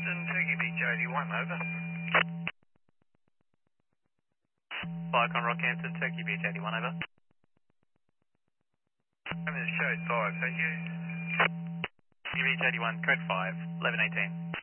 Rockhampton, Turkey Beach 81, over. Flycon Rockhampton, Turkey Beach 81, over. I'm in showed 5, thank you. Turkey Beach 81, code 5, 1118.